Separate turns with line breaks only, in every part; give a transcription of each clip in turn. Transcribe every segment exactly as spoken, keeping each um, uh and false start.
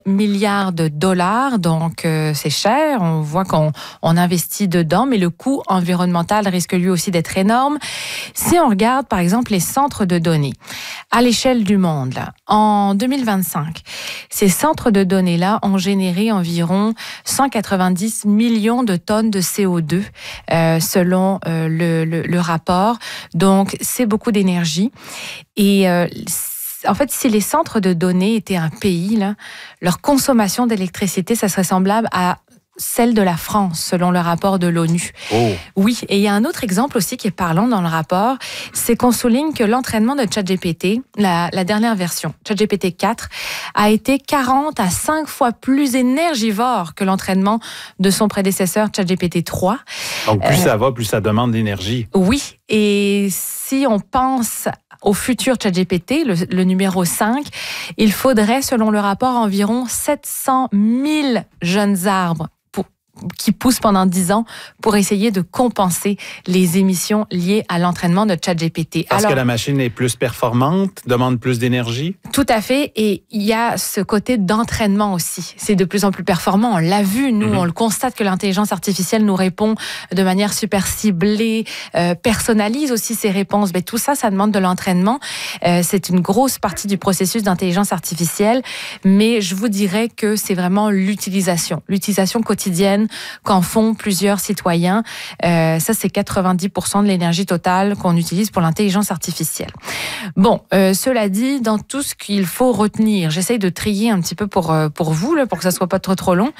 milliards de dollars, donc euh, c'est cher. On voit qu'on on investit dedans, mais le coût environnemental risque lui aussi d'être énorme. Si on regarde, par exemple, les centres de données à l'échelle du monde, là, en deux mille vingt-cinq, ces centres de données-là ont généré environ cent quatre-vingt-dix millions de tonnes de C O deux, euh, selon euh, le, le, le rapport. Donc, c'est beaucoup d'énergie. Et euh, en fait, si les centres de données étaient un pays, là, leur consommation d'électricité, ça serait semblable à celle de la France, selon le rapport de l'ONU.
Oh.
Oui, et il y a un autre exemple aussi qui est parlant dans le rapport, c'est qu'on souligne que l'entraînement de ChatGPT, la, la dernière version, ChatGPT quatre, a été quarante à cinq fois plus énergivore que l'entraînement de son prédécesseur ChatGPT trois.
Donc, plus
Euh,
ça va, plus ça demande d'énergie.
Oui, et si on pense au futur ChatGPT, le, le numéro cinq, il faudrait, selon le rapport, environ sept cent mille jeunes arbres pour, qui poussent pendant dix ans pour essayer de compenser les émissions liées à l'entraînement de ChatGPT.
Parce
Alors,
que la machine est plus performante, demande plus d'énergie?
Tout à fait, et il y a ce côté d'entraînement aussi. C'est de plus en plus performant, on l'a vu, nous, mm-hmm. on le constate que l'intelligence artificielle nous répond de manière super ciblée, euh, personnalise aussi ses réponses. Mais tout ça, ça demande de l'entraînement. Euh, c'est une grosse partie du processus d'intelligence artificielle, mais je vous dirais que c'est vraiment l'utilisation, l'utilisation quotidienne qu'en font plusieurs citoyens. Euh, ça, c'est quatre-vingt-dix pour cent de l'énergie totale qu'on utilise pour l'intelligence artificielle. Bon, euh, cela dit, dans tout ce qu'il faut retenir, j'essaye de trier un petit peu pour, pour vous, là, pour que ça soit pas trop trop long.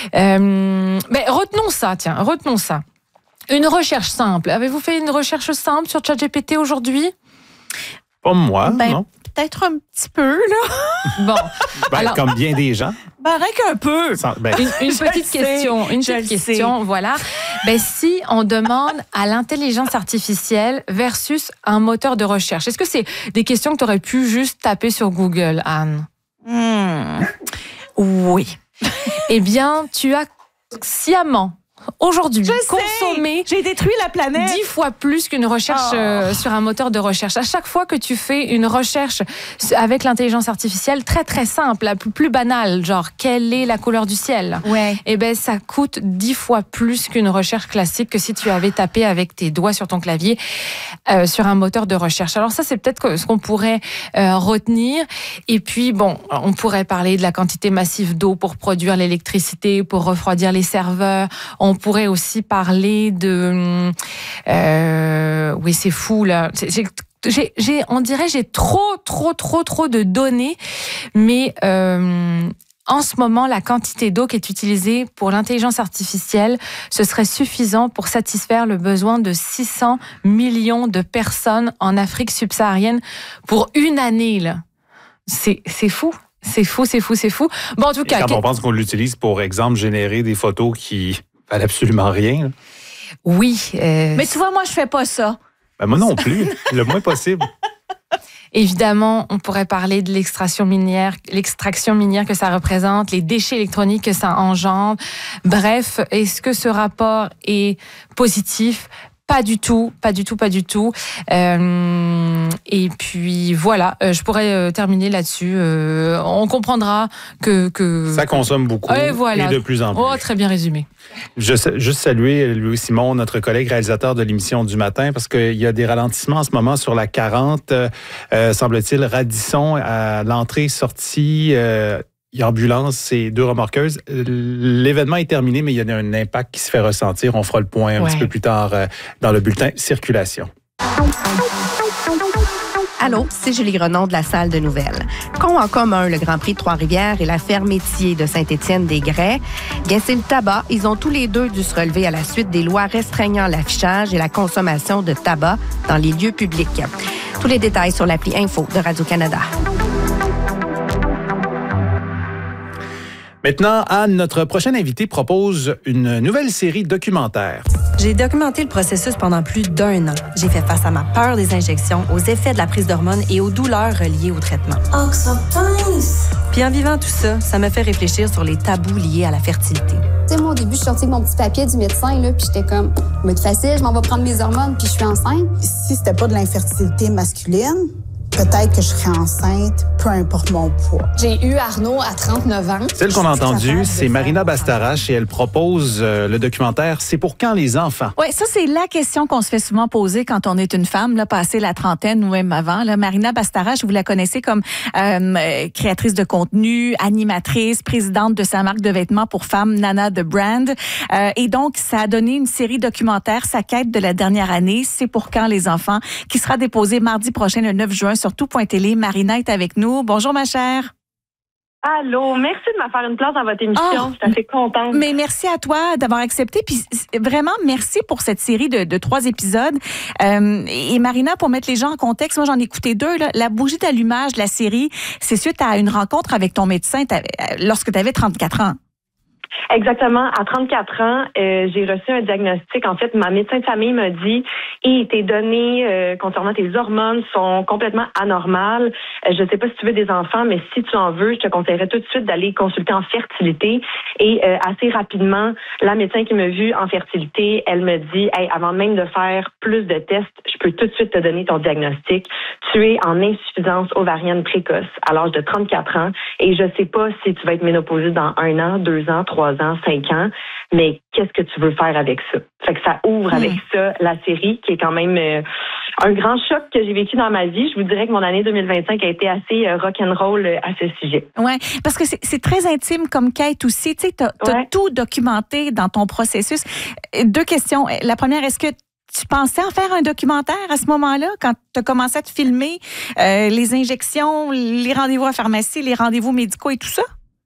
Euh, mais retenons ça, tiens, retenons ça. Une recherche simple. Avez-vous fait une recherche simple sur ChatGPT aujourd'hui?
Pas moi,
ben,
non.
Peut-être un petit peu, là.
Bon.
Ben,
alors,
comme bien des gens.
Ben, rien qu'un peu.
Sans, ben,
une, une petite
sais,
question, une petite question, sais. voilà. Ben, si on demande à l'intelligence artificielle versus un moteur de recherche, est-ce que c'est des questions que tu aurais pu juste taper sur Google, Anne?
Hmm. Oui.
Eh bien, tu as sciemment aujourd'hui consommer
j'ai détruit la planète
dix fois plus qu'une recherche oh. euh, sur un moteur de recherche. À chaque fois que tu fais une recherche avec l'intelligence artificielle, très très simple, la plus, plus banale, genre quelle est la couleur du ciel,
ouais.
eh ben ça coûte dix fois plus qu'une recherche classique que si tu avais tapé avec tes doigts sur ton clavier euh, sur un moteur de recherche. Alors ça, c'est peut-être ce qu'on pourrait euh, retenir. Et puis bon, on pourrait parler de la quantité massive d'eau pour produire l'électricité, pour refroidir les serveurs. On pourrait aussi parler de... Euh, oui, c'est fou, là. J'ai, j'ai, j'ai, on dirait j'ai trop, trop, trop, trop de données, mais... Euh, En ce moment, la quantité d'eau qui est utilisée pour l'intelligence artificielle, ce serait suffisant pour satisfaire le besoin de six cents millions de personnes en Afrique subsaharienne pour une année, là. C'est, c'est fou. C'est fou, c'est fou, c'est fou. Bon, en tout cas...
Et quand
que...
on pense qu'on l'utilise pour exemple générer des photos qui valent absolument rien. Là.
Oui. Euh...
Mais tu vois, moi, je fais pas ça.
Ben moi non plus, le moins possible.
Évidemment, on pourrait parler de l'extraction minière, l'extraction minière que ça représente, les déchets électroniques que ça engendre. Bref, est-ce que ce rapport est positif? Pas du tout, pas du tout, pas du tout. Euh, et puis voilà, euh, je pourrais euh, terminer là-dessus. Euh, on comprendra que, que...
Ça consomme beaucoup
et, voilà.
et de plus en plus.
Oh, très bien résumé.
Je, juste saluer Louis Simon, notre collègue réalisateur de l'émission du matin, parce qu'il y a des ralentissements en ce moment sur la quarante. Euh, semble-t-il, Radisson, à l'entrée-sortie... Euh, Il y a ambulance et deux remorqueuses. L'événement est terminé, mais il y a un impact qui se fait ressentir. On fera le point un ouais. petit peu plus tard euh, dans le bulletin Circulation.
Allô, c'est Julie Grenon de la salle de nouvelles. Qu'ont en commun le Grand Prix de Trois-Rivières et la ferme Métier de Saint-Étienne-des-Grès? Bien, c'est le tabac. Ils ont tous les deux dû se relever à la suite des lois restreignant l'affichage et la consommation de tabac dans les lieux publics. Tous les détails sur l'appli Info de Radio-Canada.
Maintenant, Anne, notre prochaine invitée propose une nouvelle série documentaire.
J'ai documenté le processus pendant plus d'un an. J'ai fait face à ma peur des injections, aux effets de la prise d'hormones et aux douleurs reliées au traitement.
Oh, que ça pince!
Puis en vivant tout ça, ça m'a fait réfléchir sur les tabous liés à la fertilité.
Tu sais, moi, au début, je suis sortie avec mon petit papier du médecin, là, puis j'étais comme, ça va être facile, je m'en vais prendre mes hormones, puis je suis enceinte.
Si c'était pas de l'infertilité masculine, peut-être que je serai enceinte, peu importe mon poids.
J'ai eu Arnaud à trente-neuf ans.
Celle qu'on a entendue, c'est Marina Bastarache et elle propose euh, le documentaire « C'est pour quand les enfants ».
Oui, ça, c'est la question qu'on se fait souvent poser quand on est une femme, là, passée la trentaine ou même avant. Là. Marina Bastarache, vous la connaissez comme euh, créatrice de contenu, animatrice, présidente de sa marque de vêtements pour femmes, Nana The Brand. Euh, et donc, ça a donné une série documentaire, sa quête de la dernière année, C'est pour quand les enfants, qui sera déposée mardi prochain, le neuf juin, sur tout point télé. Marina est avec nous. Bonjour, ma chère.
Allô, merci de me faire une place dans votre émission.
Oh,
je suis assez contente.
Mais merci à toi d'avoir accepté. Puis vraiment, merci pour cette série de, de trois épisodes. Euh, et Marina, pour mettre les gens en contexte, moi j'en ai écouté deux. Là. La bougie d'allumage de la série, c'est suite à une rencontre avec ton médecin lorsque tu avais trente-quatre ans.
Exactement. À trente-quatre ans, euh, j'ai reçu un diagnostic. En fait, ma médecin de famille m'a dit et tes données euh, concernant tes hormones sont complètement anormales. Euh, je ne sais pas si tu veux des enfants, mais si tu en veux, je te conseillerais tout de suite d'aller consulter en fertilité. Et euh, assez rapidement, la médecin qui m'a vue en fertilité, elle me dit hey, avant même de faire plus de tests, je peux tout de suite te donner ton diagnostic. Tu es en insuffisance ovarienne précoce à l'âge de trente-quatre ans et je ne sais pas si tu vas être ménopausée dans un an, deux ans, trois ans, cinq ans, mais qu'est-ce que tu veux faire avec ça? Fait que ça ouvre mmh. avec ça la série, qui est quand même euh, un grand choc que j'ai vécu dans ma vie. Je vous dirais que mon année deux mille vingt-cinq a été assez euh, rock'n'roll euh, à ce sujet.
Oui, parce que c'est, c'est très intime comme quête aussi. Tu sais, t'as, t'as ouais. tout documenté dans ton processus. Deux questions. La première, est-ce que tu pensais en faire un documentaire à ce moment-là, quand tu as commencé à te filmer euh, les injections, les rendez-vous à pharmacie, les rendez-vous médicaux et tout ça?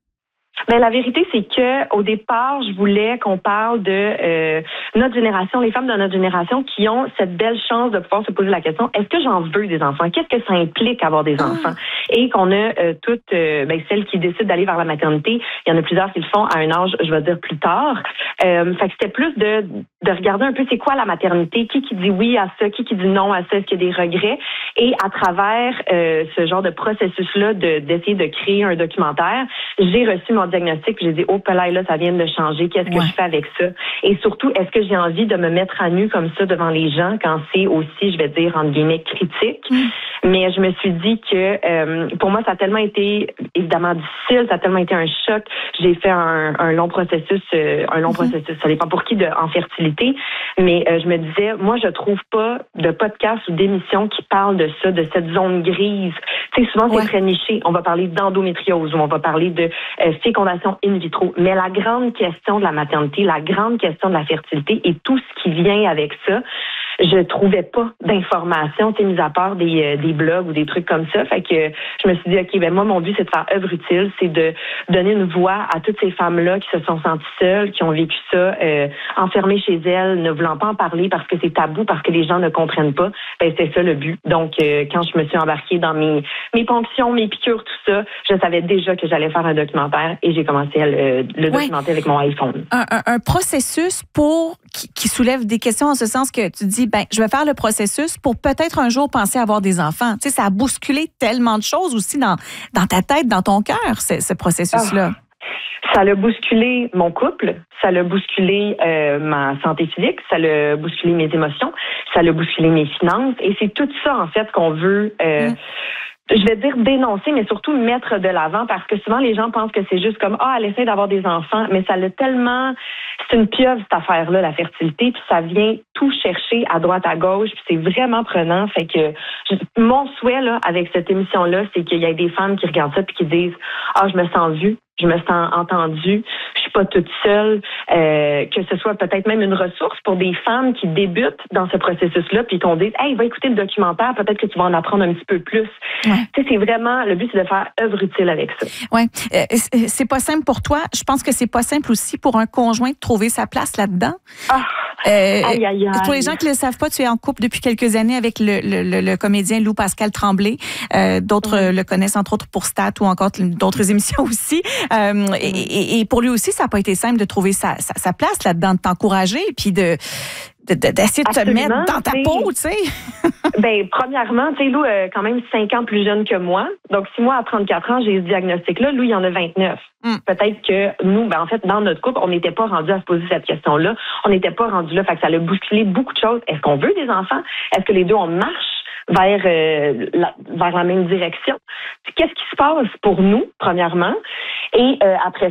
Ben la vérité, c'est que au départ, je voulais qu'on parle de euh, notre génération, les femmes de notre génération qui ont cette belle chance de pouvoir se poser la question, est-ce que j'en veux des enfants? Qu'est-ce que ça implique avoir des enfants? Et qu'on a euh, toutes euh, ben, celles qui décident d'aller vers la maternité, il y en a plusieurs qui le font à un âge, je vais dire, plus tard. Euh, fait que c'était plus de, de regarder un peu c'est quoi la maternité, qui qui dit oui à ça, qui qui dit non à ça, est-ce qu'il y a des regrets? Et à travers euh, ce genre de processus-là de, d'essayer de créer un documentaire, j'ai reçu mon diagnostic, puis j'ai dit, oh, là, là, ça vient de changer, qu'est-ce que ouais. je fais avec ça? Et surtout, est-ce que j'ai envie de me mettre à nu comme ça devant les gens quand c'est aussi, je vais dire, entre guillemets, critique? Mm. Mais je me suis dit que euh, pour moi, ça a tellement été, évidemment, difficile, ça a tellement été un choc. J'ai fait un, un long processus, euh, un long mm-hmm. processus, ça dépend pour qui, de, en fertilité, mais euh, je me disais, moi, je trouve pas de podcast ou d'émission qui parle de ça, de cette zone grise. Tu sais, souvent, c'est ouais. très niché. On va parler d'endométriose ou on va parler de euh, fécondation in vitro. Mais la grande question de la maternité, la grande question de la fertilité et tout ce qui vient avec ça, je trouvais pas d'informations, tu sais, mis à part des, euh, des blogs ou des trucs comme ça. Fait que je me suis dit, OK, ben moi, mon but, c'est de faire œuvre utile, c'est de donner une voix à toutes ces femmes-là qui se sont senties seules, qui ont vécu ça, euh, enfermées chez elles, ne voulant pas en parler parce que c'est tabou, parce que les gens ne comprennent pas. Ben, c'est ça le but. Donc, euh, quand je me suis embarquée dans mes, mes ponctions, mes piqûres, tout ça, je savais déjà que j'allais faire un documentaire et j'ai commencé à le, le documenter ouais. avec mon iPhone.
Un, un, un processus pour qui, qui soulève des questions en ce sens que tu dis, ben, je vais faire le processus pour peut-être un jour penser à avoir des enfants. Tu sais, ça a bousculé tellement de choses aussi dans, dans ta tête, dans ton cœur, ce, ce processus-là.
Ah, ça l'a bousculé mon couple, ça l'a bousculé euh, ma santé physique, ça l'a bousculé mes émotions, ça l'a bousculé mes finances. Et c'est tout ça, en fait, qu'on veut... Euh, mmh. Je vais dire dénoncer, mais surtout mettre de l'avant parce que souvent les gens pensent que c'est juste comme ah, elle essaie d'avoir des enfants, mais ça l'a tellement, c'est une pieuvre cette affaire-là, la fertilité, puis ça vient tout chercher à droite à gauche, puis c'est vraiment prenant. Fait que je, mon souhait là avec cette émission-là, c'est qu'il y ait des femmes qui regardent ça puis qui disent ah, je me sens vue. Je me sens entendue, je suis pas toute seule, euh, que ce soit peut-être même une ressource pour des femmes qui débutent dans ce processus-là, puis qu'on dise, hey, va écouter le documentaire, peut-être que tu vas en apprendre un petit peu plus. Ouais. Tu sais, c'est vraiment, le but, c'est de faire œuvre utile avec ça.
Oui, euh, c'est pas simple pour toi. Je pense que c'est pas simple aussi pour un conjoint de trouver sa place là-dedans.
Ah, euh, aïe, aïe, aïe.
Pour les gens qui le savent pas, tu es en couple depuis quelques années avec le, le, le comédien Lou Pascal Tremblay. Euh, d'autres ouais. le connaissent entre autres pour Stat ou encore d'autres émissions aussi. Euh, et, et pour lui aussi, ça n'a pas été simple de trouver sa, sa, sa place là-dedans, de t'encourager puis de, de, de, d'essayer de Absolument, te mettre dans ta peau, tu sais.
Ben, premièrement, tu sais, Lou, euh, quand même cinq ans plus jeune que moi. Donc, si moi, à trente-quatre ans, j'ai ce diagnostic-là, Lou, il en a vingt-neuf. Mm. Peut-être que nous, ben, en fait, dans notre couple, on n'était pas rendu à se poser cette question-là. On n'était pas rendu là. Fait que ça a bousculé beaucoup de choses. Est-ce qu'on veut des enfants? Est-ce que les deux, on marche vers euh, la, vers la même direction. Qu'est-ce qui se passe pour nous, premièrement? Et euh, après